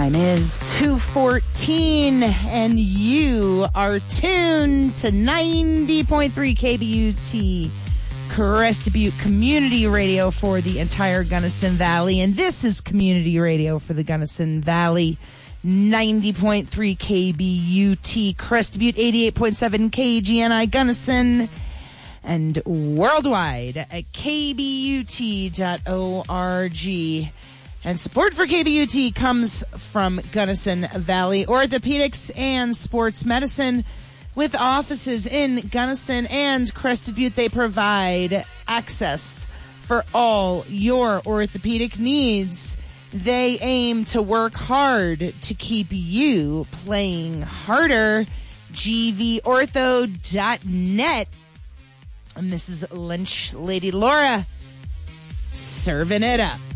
time is 2:14, and you are tuned to 90.3 KBUT, Crested Butte Community Radio for the entire Gunnison Valley. And this is Community Radio for the Gunnison Valley. 90.3 KBUT, Crested Butte, 88.7 KGNI Gunnison, and worldwide at kbut.org. And support for KBUT comes from Gunnison Valley Orthopedics and Sports Medicine. With offices in Gunnison and Crested Butte, they provide access for all your orthopedic needs. They aim to work hard to keep you playing harder. gvortho.net. And this is Lynch Lady Laura serving it up.